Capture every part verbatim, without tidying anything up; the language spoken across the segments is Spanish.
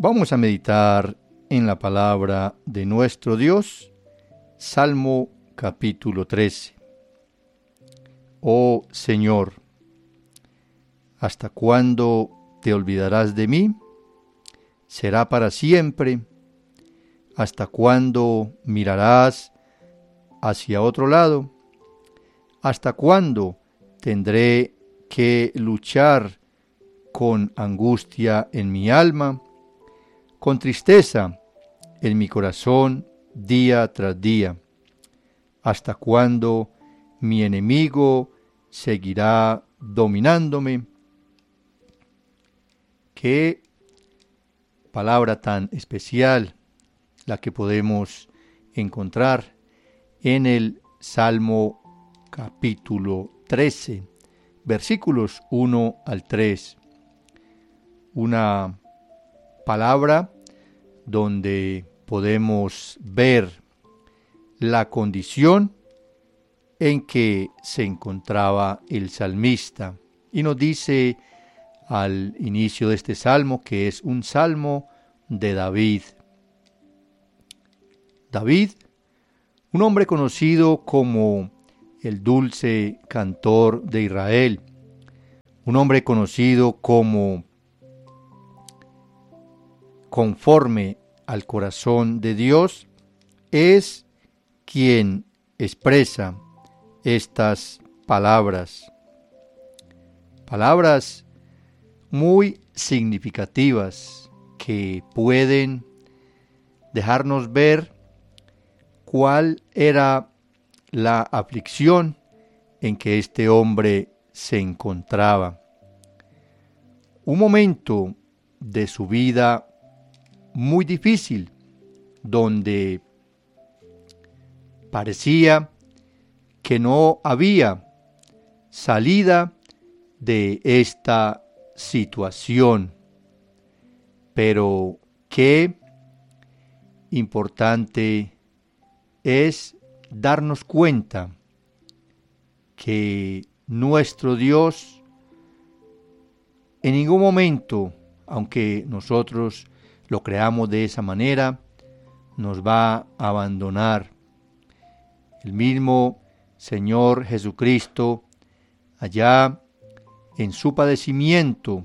Vamos a meditar en la palabra de nuestro Dios, Salmo capítulo trece. Oh Señor, ¿hasta cuándo te olvidarás de mí? ¿Será para siempre? ¿Hasta cuándo mirarás hacia otro lado? ¿Hasta cuándo tendré que luchar con angustia en mi alma, con tristeza en mi corazón día tras día? ¿Hasta cuándo mi enemigo seguirá dominándome? Qué palabra tan especial la que podemos encontrar en el Salmo capítulo trece, versículos uno al tres. Una palabra donde podemos ver la condición en que se encontraba el salmista. Y nos dice al inicio de este salmo que es un salmo de David. David, un hombre conocido como el dulce cantor de Israel, un hombre conocido como conforme al corazón de Dios, es quien expresa estas palabras. Palabras muy significativas que pueden dejarnos ver cuál era la aflicción en que este hombre se encontraba. Un momento de su vida muy difícil, donde parecía que no había salida de esta situación. Pero qué importante es darnos cuenta que nuestro Dios en ningún momento, aunque nosotros lo creamos de esa manera, nos va a abandonar. El mismo Señor Jesucristo, allá en su padecimiento,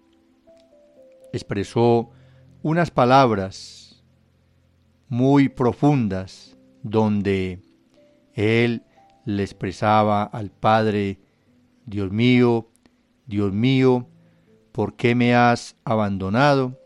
expresó unas palabras muy profundas, donde Él le expresaba al Padre: Dios mío, Dios mío, ¿por qué me has abandonado?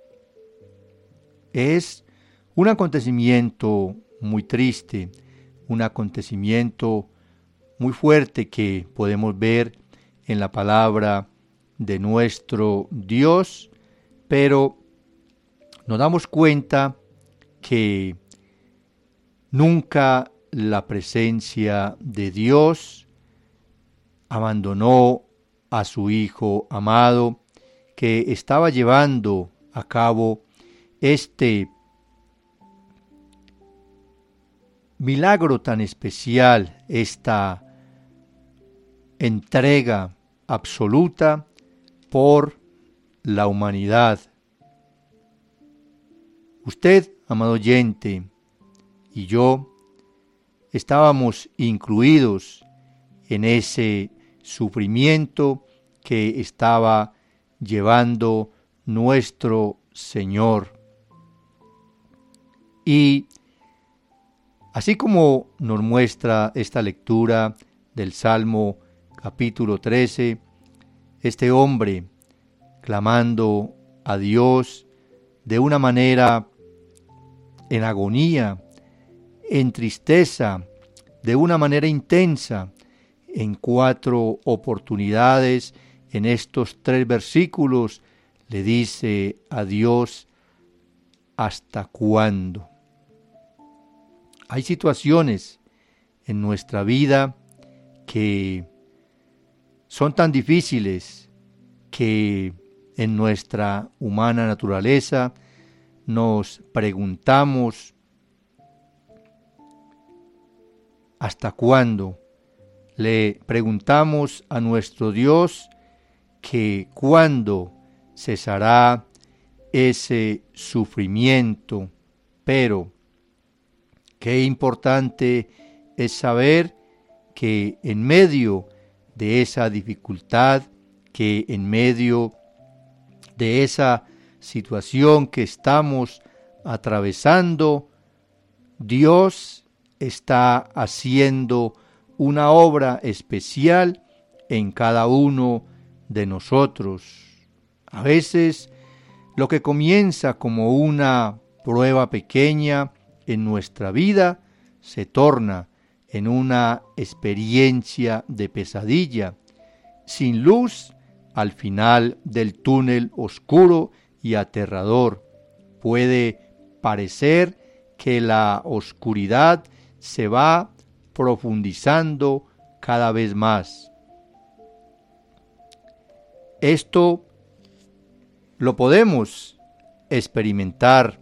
Es un acontecimiento muy triste, un acontecimiento muy fuerte que podemos ver en la palabra de nuestro Dios, pero nos damos cuenta que nunca la presencia de Dios abandonó a su Hijo amado, que estaba llevando a cabo este milagro tan especial, esta entrega absoluta por la humanidad. Usted, amado oyente, y yo estábamos incluidos en ese sufrimiento que estaba llevando nuestro Señor. Y así como nos muestra esta lectura del Salmo capítulo trece, este hombre clamando a Dios de una manera en agonía, en tristeza, de una manera intensa, en cuatro oportunidades, en estos tres versículos, le dice a Dios: ¿hasta cuándo? Hay situaciones en nuestra vida que son tan difíciles que en nuestra humana naturaleza nos preguntamos: ¿hasta cuándo? Le preguntamos a nuestro Dios que cuándo cesará ese sufrimiento, pero qué importante es saber que en medio de esa dificultad, que en medio de esa situación que estamos atravesando, Dios está haciendo una obra especial en cada uno de nosotros. A veces lo que comienza como una prueba pequeña en nuestra vida se torna en una experiencia de pesadilla, sin luz al final del túnel oscuro y aterrador. Puede parecer que la oscuridad se va profundizando cada vez más. Esto lo podemos experimentar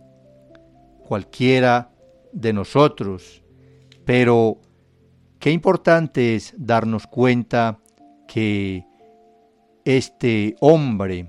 cualquiera de nosotros, pero qué importante es darnos cuenta que este hombre,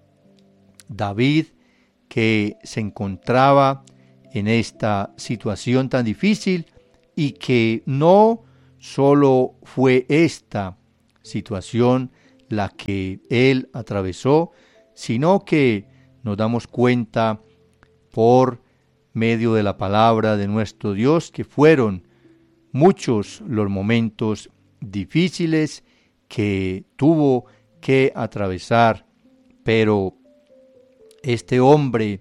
David, que se encontraba en esta situación tan difícil y que no solo fue esta situación la que él atravesó, sino que nos damos cuenta por medio de la palabra de nuestro Dios que fueron muchos los momentos difíciles que tuvo que atravesar, pero este hombre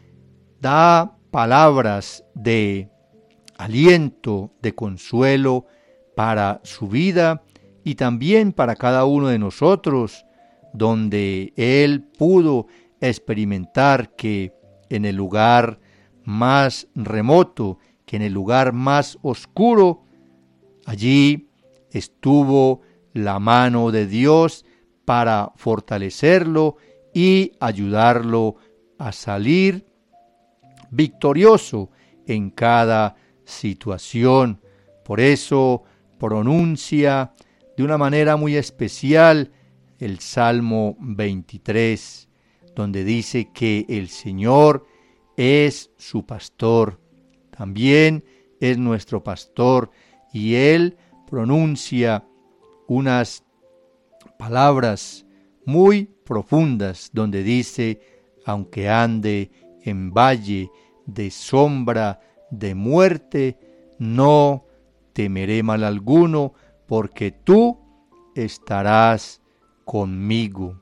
da palabras de aliento, de consuelo para su vida y también para cada uno de nosotros, donde él pudo experimentar que en el lugar más remoto, que en el lugar más oscuro, allí estuvo la mano de Dios para fortalecerlo y ayudarlo a salir victorioso en cada situación. Por eso pronuncia de una manera muy especial el Salmo veintitrés, donde dice que el Señor es su pastor, también es nuestro pastor, y Él pronuncia unas palabras muy profundas, donde dice, aunque ande en valle de sombra de muerte, no temeré mal alguno, porque tú estarás conmigo.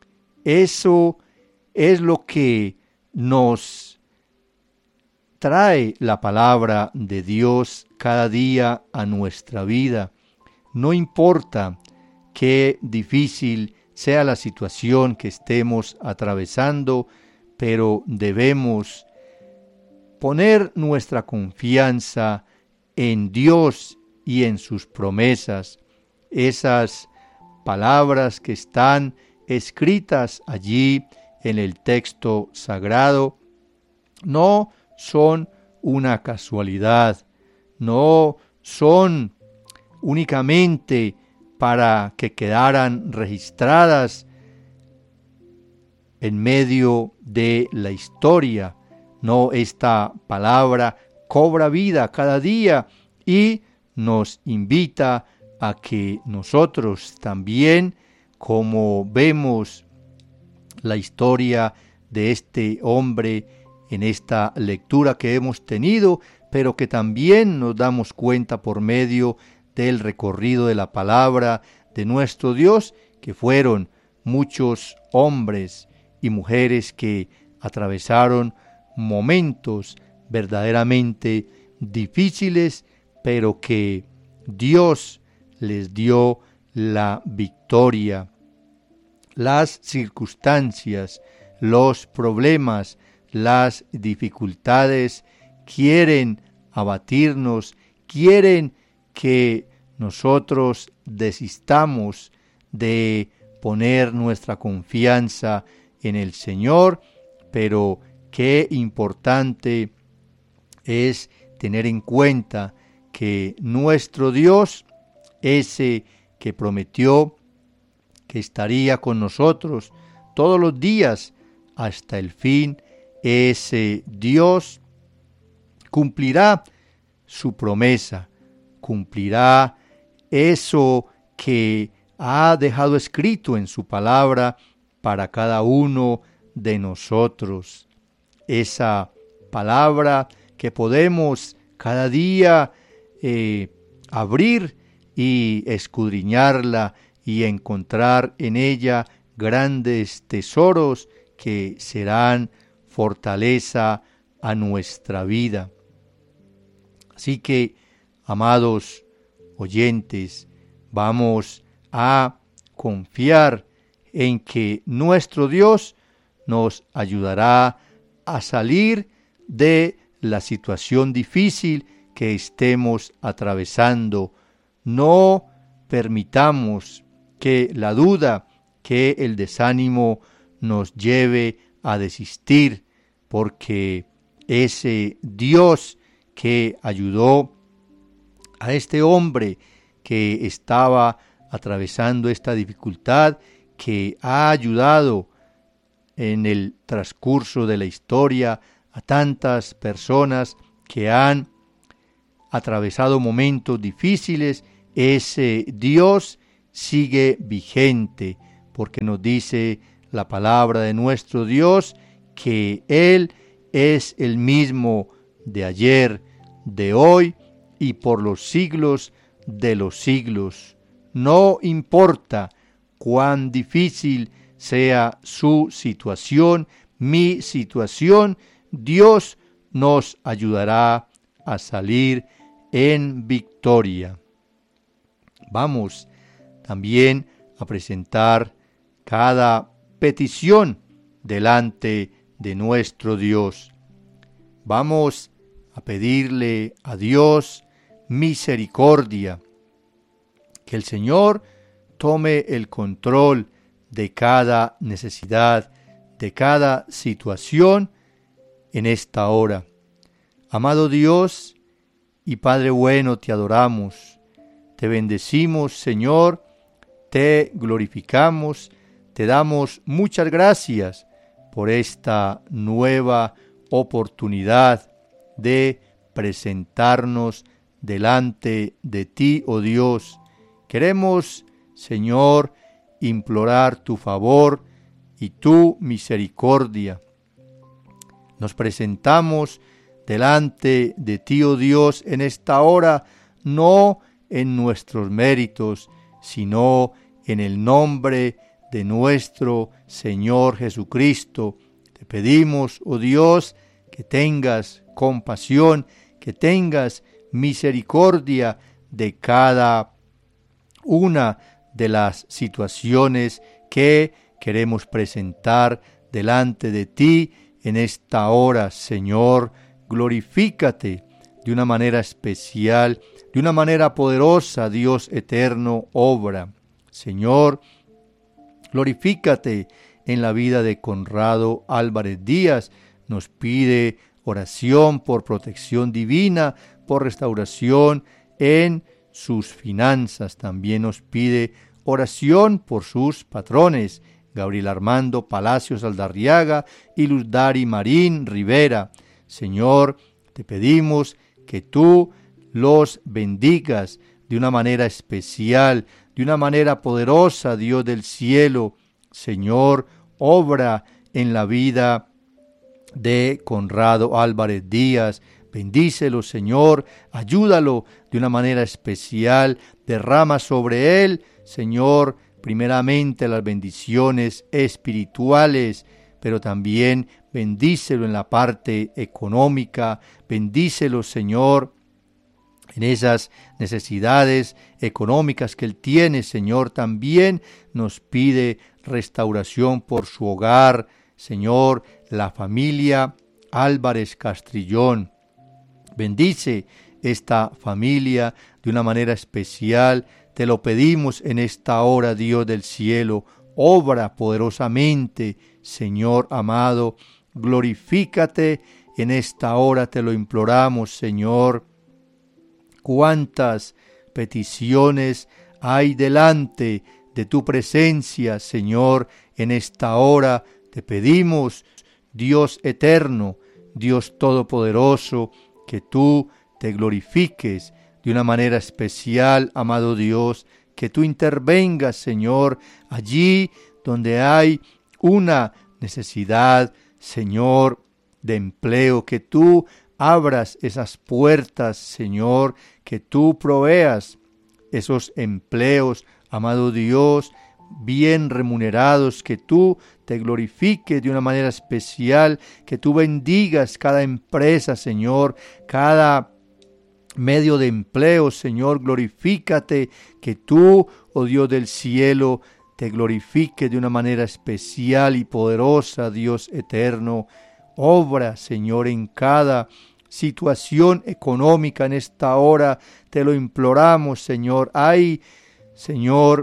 Eso es lo que nos trae la palabra de Dios cada día a nuestra vida. No importa qué difícil sea la situación que estemos atravesando, pero debemos poner nuestra confianza en Dios y en sus promesas. Esas palabras que están escritas allí en el texto sagrado no son una casualidad, no son únicamente para que quedaran registradas en medio de la historia. No, esta palabra cobra vida cada día y nos invita a que nosotros también, como vemos la historia de este hombre en esta lectura que hemos tenido, pero que también nos damos cuenta por medio del recorrido de la palabra de nuestro Dios, que fueron muchos hombres y mujeres que atravesaron momentos verdaderamente difíciles, pero que Dios les dio la victoria. Las circunstancias, los problemas, las dificultades quieren abatirnos, quieren que nosotros desistamos de poner nuestra confianza en el Señor, pero qué importante es tener en cuenta que nuestro Dios, ese que prometió que estaría con nosotros todos los días hasta el fin, ese Dios cumplirá su promesa, cumplirá eso que ha dejado escrito en su palabra para cada uno de nosotros. Esa palabra que podemos cada día eh, abrir y escudriñarla y encontrar en ella grandes tesoros que serán fortaleza a nuestra vida. Así que, amados oyentes, vamos a confiar en que nuestro Dios nos ayudará a salir de la situación difícil que estemos atravesando. No permitamos que la duda, que el desánimo nos lleve a desistir, porque ese Dios que ayudó a este hombre que estaba atravesando esta dificultad, que ha ayudado en el transcurso de la historia a tantas personas que han atravesado momentos difíciles, ese Dios sigue vigente, porque nos dice la palabra de nuestro Dios que Él es el mismo de ayer, de hoy y por los siglos de los siglos. No importa cuán difícil sea su situación, mi situación, Dios nos ayudará a salir en victoria. Vamos también a presentar cada petición delante de nuestro Dios. Vamos a pedirle a Dios misericordia, que el Señor tome el control de cada necesidad, de cada situación en esta hora. Amado Dios y Padre bueno, te adoramos, te bendecimos, Señor, te glorificamos, te damos muchas gracias por esta nueva oportunidad de presentarnos delante de ti, oh Dios. Queremos, Señor, implorar tu favor y tu misericordia. Nos presentamos delante de ti, oh Dios, en esta hora, no en nuestros méritos, sino en el nombre de nuestro Señor Jesucristo. Te pedimos, oh Dios, que tengas compasión, que tengas misericordia de cada una de las situaciones que queremos presentar delante de ti en esta hora, Señor. Glorifícate de una manera especial, de una manera poderosa, Dios eterno, obra. Señor, glorifícate en la vida de Conrado Álvarez Díaz. Nos pide oración por protección divina, por restauración en sus finanzas. También nos pide oración por sus patrones, Gabriel Armando Palacios Aldarriaga y Luz Dari Marín Rivera. Señor, te pedimos que tú los bendigas de una manera especial, de una manera poderosa, Dios del cielo. Señor, obra en la vida de Conrado Álvarez Díaz. Bendícelo, Señor, ayúdalo de una manera especial, derrama sobre él, Señor, primeramente las bendiciones espirituales, pero también bendícelo en la parte económica, bendícelo, Señor, en esas necesidades económicas que él tiene. Señor, también nos pide restauración por su hogar, Señor, la familia Álvarez Castrillón. Bendice esta familia de una manera especial. Te lo pedimos en esta hora, Dios del cielo. Obra poderosamente, Señor amado. Glorifícate en esta hora, te lo imploramos, Señor. Cuántas peticiones hay delante de tu presencia, Señor, en esta hora. Te pedimos, Dios eterno, Dios todopoderoso, que tú te glorifiques de una manera especial, amado Dios, que tú intervengas, Señor, allí donde hay una necesidad, Señor, de empleo, que tú abras esas puertas, Señor, que tú proveas esos empleos, amado Dios, bien remunerados, que tú te glorifiques de una manera especial, que tú bendigas cada empresa, Señor, cada medio de empleo, Señor, glorifícate, que tú, oh Dios del cielo, te glorifiques de una manera especial y poderosa, Dios eterno. Obra, Señor, en cada situación económica en esta hora, te lo imploramos, Señor. Hay, Señor,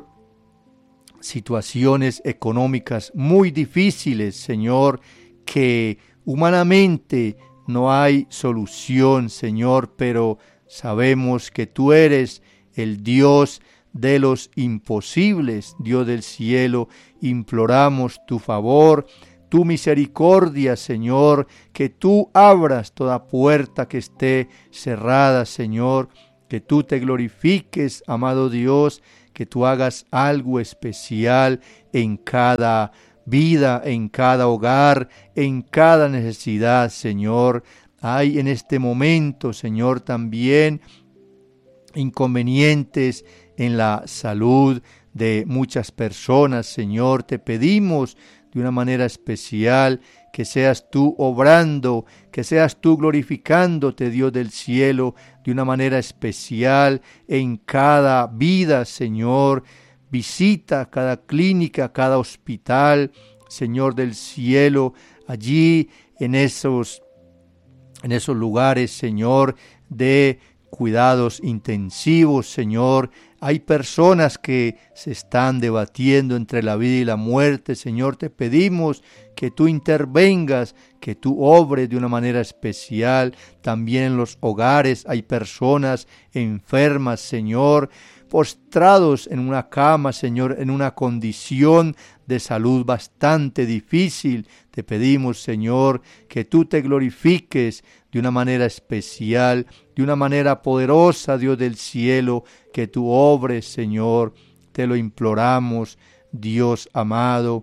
situaciones económicas muy difíciles, Señor, que humanamente no hay solución, Señor, pero sabemos que tú eres el Dios de los imposibles, Dios del cielo. Imploramos tu favor, tu misericordia, Señor, que tú abras toda puerta que esté cerrada, Señor, que tú te glorifiques, amado Dios, que tú hagas algo especial en cada vida, en cada hogar, en cada necesidad, Señor. Hay en este momento, Señor, también inconvenientes en la salud de muchas personas, Señor. Te pedimos de una manera especial que seas tú obrando, que seas tú glorificándote, Dios del cielo, de una manera especial en cada vida, Señor. Visita cada clínica, cada hospital, Señor del cielo, allí en esos, en esos lugares, Señor, de cuidados intensivos, Señor. Hay personas que se están debatiendo entre la vida y la muerte, Señor. Te pedimos que tú intervengas, que tú obres de una manera especial. También en los hogares hay personas enfermas, Señor, postrados en una cama, Señor, en una condición de salud bastante difícil. Te pedimos, Señor, que tú te glorifiques de una manera especial, de una manera poderosa, Dios del cielo, que tú obres, Señor. Te lo imploramos, Dios amado.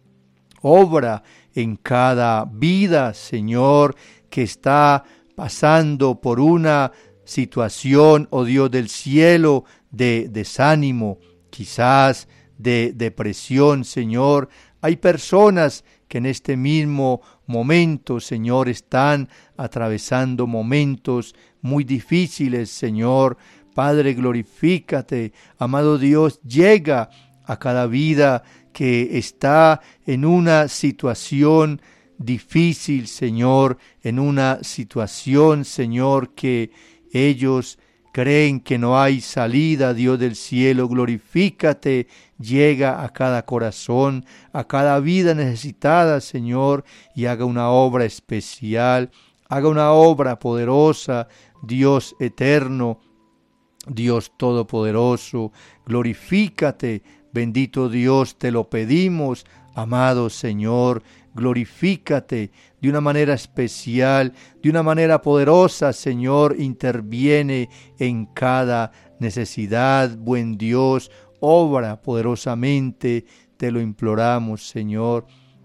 Obra en cada vida, Señor, que está pasando por una situación, oh Dios del cielo, de desánimo, quizás de depresión, Señor. Hay personas que en este mismo momento, Señor, están atravesando momentos muy difíciles, Señor. Padre, glorifícate, amado Dios, llega a cada vida que está en una situación difícil, Señor, en una situación, Señor, que ellos creen que no hay salida, Dios del cielo. Glorifícate, llega a cada corazón, a cada vida necesitada, Señor, y haga una obra especial, haga una obra poderosa, Dios eterno, Dios todopoderoso. Glorifícate, bendito Dios, te lo pedimos, amado Señor. Glorifícate de una manera especial, de una manera poderosa, Señor. Interviene en cada necesidad, buen Dios. Obra poderosamente, te lo imploramos, Señor.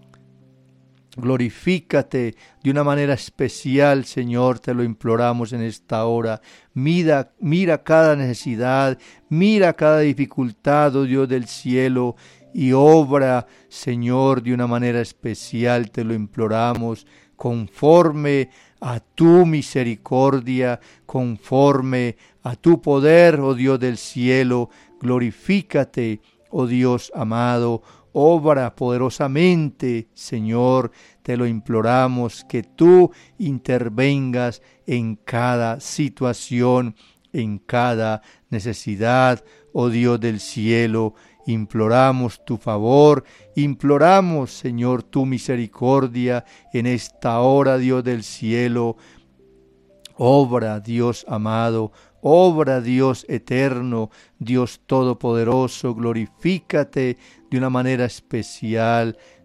Glorifícate de una manera especial, Señor, te lo imploramos en esta hora. Mira, mira cada necesidad, mira cada dificultad, oh Dios del cielo, y obra, Señor, de una manera especial, te lo imploramos, conforme a tu misericordia, conforme a tu poder, oh Dios del cielo. Glorifícate, oh Dios amado. Obra poderosamente, Señor, te lo imploramos, que tú intervengas en cada situación, en cada necesidad, oh Dios del cielo. Imploramos tu favor, imploramos, Señor, tu misericordia en esta hora, Dios del cielo. Obra, Dios amado, obra, Dios eterno, Dios todopoderoso. Glorifícate de una manera especial,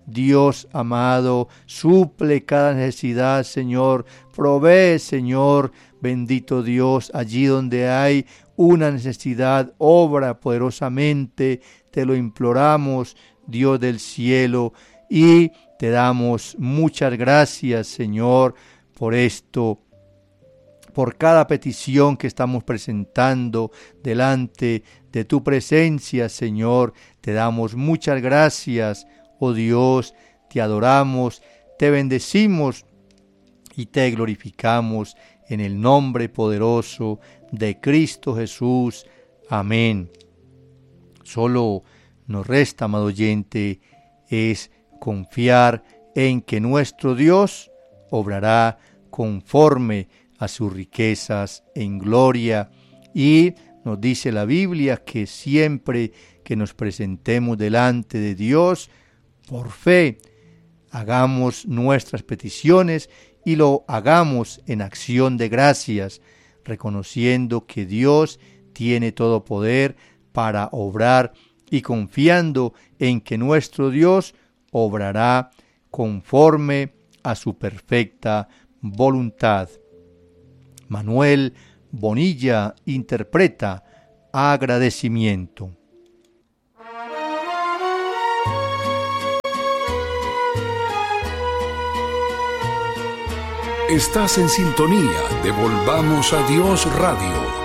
Dios amado, suple cada necesidad, Señor. Provee, Señor, bendito Dios, allí donde hay una necesidad, obra poderosamente. Te lo imploramos, Dios del cielo, y te damos muchas gracias, Señor, por esto, por cada petición que estamos presentando delante de tu presencia, Señor. Te damos muchas gracias, oh Dios, te adoramos, te bendecimos y te glorificamos en el nombre poderoso de Cristo Jesús. Amén. Solo nos resta, amado oyente, es confiar en que nuestro Dios obrará conforme a sus riquezas en gloria. Y nos dice la Biblia que siempre que nos presentemos delante de Dios, por fe, hagamos nuestras peticiones y lo hagamos en acción de gracias, reconociendo que Dios tiene todo poder para obrar y confiando en que nuestro Dios obrará conforme a su perfecta voluntad. Manuel Bonilla interpreta Agradecimiento. Estás en sintonía de Volvamos a Dios Radio.